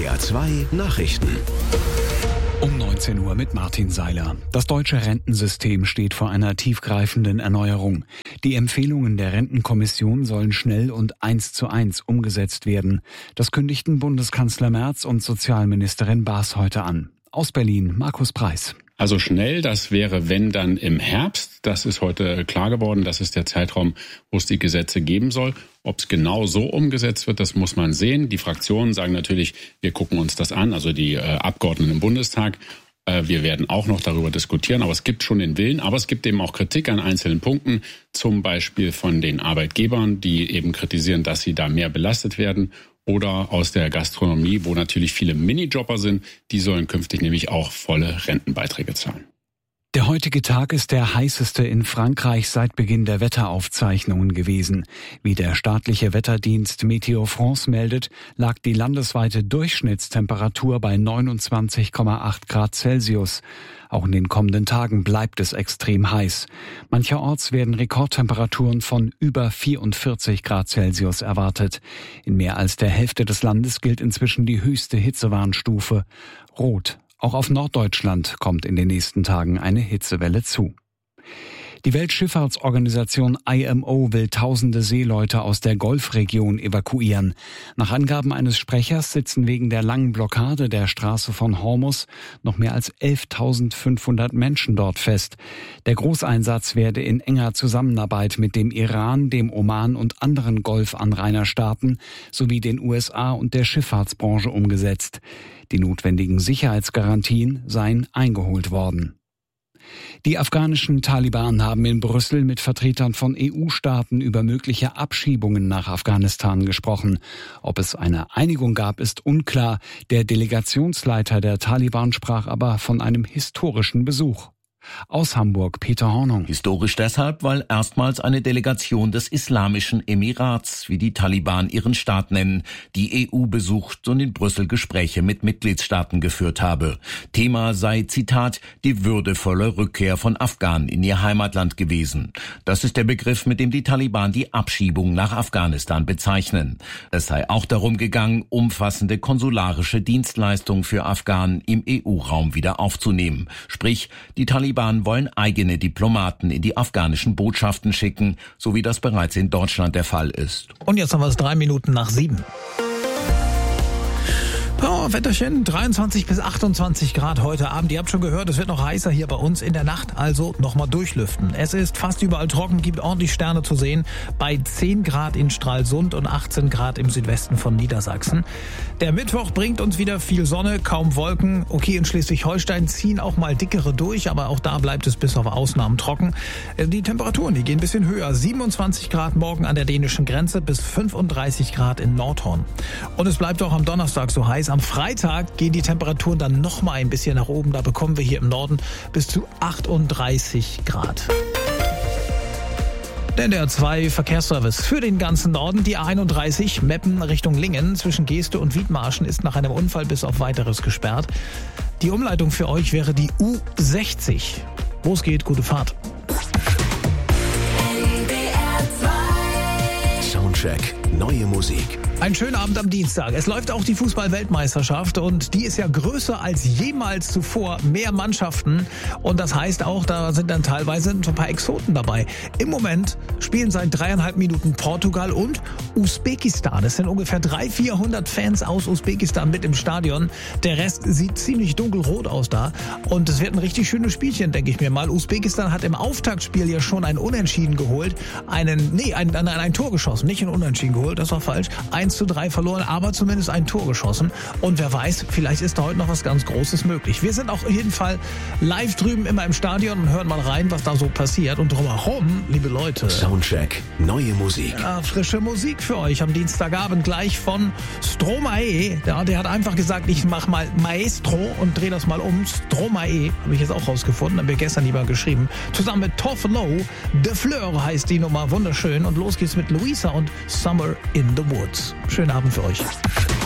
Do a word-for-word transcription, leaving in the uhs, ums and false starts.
R T L zwei Nachrichten. Um neunzehn Uhr mit Martin Seiler. Das deutsche Rentensystem steht vor einer tiefgreifenden Erneuerung. Die Empfehlungen der Rentenkommission sollen schnell und eins zu eins umgesetzt werden. Das kündigten Bundeskanzler Merz und Sozialministerin Baas heute an. Aus Berlin, Markus Preis. Also schnell, das wäre wenn dann im Herbst. Das ist heute klar geworden. Das ist der Zeitraum, wo es die Gesetze geben soll. Ob es genau so umgesetzt wird, das muss man sehen. Die Fraktionen sagen natürlich, wir gucken uns das an, also die äh, Abgeordneten im Bundestag. Äh, wir werden auch noch darüber diskutieren, aber es gibt schon den Willen. Aber es gibt eben auch Kritik an einzelnen Punkten, zum Beispiel von den Arbeitgebern, die eben kritisieren, dass sie da mehr belastet werden. Oder aus der Gastronomie, wo natürlich viele Minijobber sind, die sollen künftig nämlich auch volle Rentenbeiträge zahlen. Der heutige Tag ist der heißeste in Frankreich seit Beginn der Wetteraufzeichnungen gewesen. Wie der staatliche Wetterdienst Météo France meldet, lag die landesweite Durchschnittstemperatur bei neunundzwanzig Komma acht Grad Celsius. Auch in den kommenden Tagen bleibt es extrem heiß. Mancherorts werden Rekordtemperaturen von über vierundvierzig Grad Celsius erwartet. In mehr als der Hälfte des Landes gilt inzwischen die höchste Hitzewarnstufe, Rot. Auch auf Norddeutschland kommt in den nächsten Tagen eine Hitzewelle zu. Die Weltschifffahrtsorganisation I M O will tausende Seeleute aus der Golfregion evakuieren. Nach Angaben eines Sprechers sitzen wegen der langen Blockade der Straße von Hormuz noch mehr als elftausendfünfhundert Menschen dort fest. Der Großeinsatz werde in enger Zusammenarbeit mit dem Iran, dem Oman und anderen Golfanrainerstaaten sowie den U S A und der Schifffahrtsbranche umgesetzt. Die notwendigen Sicherheitsgarantien seien eingeholt worden. Die afghanischen Taliban haben in Brüssel mit Vertretern von E U-Staaten über mögliche Abschiebungen nach Afghanistan gesprochen. Ob es eine Einigung gab, ist unklar. Der Delegationsleiter der Taliban sprach aber von einem historischen Besuch. Aus Hamburg, Peter Hornung. Historisch deshalb, weil erstmals eine Delegation des Islamischen Emirats, wie die Taliban ihren Staat nennen, die E U besucht und in Brüssel Gespräche mit Mitgliedstaaten geführt habe. Thema sei, Zitat, die würdevolle Rückkehr von Afghanen in ihr Heimatland gewesen. Das ist der Begriff, mit dem die Taliban die Abschiebung nach Afghanistan bezeichnen. Es sei auch darum gegangen, umfassende konsularische Dienstleistungen für Afghanen im E U-Raum wieder aufzunehmen. Sprich, die Taliban wollen eigene Diplomaten in die afghanischen Botschaften schicken, so wie das bereits in Deutschland der Fall ist. Und jetzt haben wir es drei Minuten nach sieben. Oh, Wetterchen, dreiundzwanzig bis achtundzwanzig Grad heute Abend. Ihr habt schon gehört, es wird noch heißer hier bei uns in der Nacht, also nochmal durchlüften. Es ist fast überall trocken, gibt ordentlich Sterne zu sehen. Bei zehn Grad in Stralsund und achtzehn Grad im Südwesten von Niedersachsen. Der Mittwoch bringt uns wieder viel Sonne, kaum Wolken. Okay, in Schleswig-Holstein ziehen auch mal dickere durch, aber auch da bleibt es bis auf Ausnahmen trocken. Die Temperaturen, die gehen ein bisschen höher. siebenundzwanzig Grad morgen an der dänischen Grenze bis fünfunddreißig Grad in Nordhorn. Und es bleibt auch am Donnerstag so heiß. Am Freitag gehen die Temperaturen dann noch mal ein bisschen nach oben. Da bekommen wir hier im Norden bis zu achtunddreißig Grad. Der N D R zwei Verkehrsservice für den ganzen Norden. Die A einunddreißig Meppen Richtung Lingen zwischen Geeste und Wiedmarschen ist nach einem Unfall bis auf Weiteres gesperrt. Die Umleitung für euch wäre die U sechzig. Wo es geht, gute Fahrt. Soundcheck, neue Musik. Ein schöner Abend am Dienstag. Es läuft auch die Fußball-Weltmeisterschaft und die ist ja größer als jemals zuvor. Mehr Mannschaften und das heißt auch, da sind dann teilweise ein paar Exoten dabei. Im Moment spielen seit dreieinhalb Minuten Portugal und Usbekistan. Es sind ungefähr dreihundert, vierhundert Fans aus Usbekistan mit im Stadion. Der Rest sieht ziemlich dunkelrot aus da und es wird ein richtig schönes Spielchen, denke ich mir mal. Usbekistan hat im Auftaktspiel ja schon ein Unentschieden geholt. Einen, nee, ein, ein, ein Tor geschossen, nicht ein Unentschieden geholt, das war falsch. eins zu drei verloren, aber zumindest ein Tor geschossen. Und wer weiß, vielleicht ist da heute noch was ganz Großes möglich. Wir sind auch auf jeden Fall live drüben immer im Stadion und hören mal rein, was da so passiert. Und drumherum, liebe Leute. Soundcheck, neue Musik. Ja, frische Musik für euch am Dienstagabend gleich von Stromae. Ja, der hat einfach gesagt, ich mach mal Maestro und dreh das mal um. Stromae, habe ich jetzt auch rausgefunden, haben wir gestern lieber geschrieben. Zusammen mit Toph Lowe. De Fleur heißt die Nummer, wunderschön. Und los geht's mit Luisa und Summer in the Woods. Schönen Abend für euch.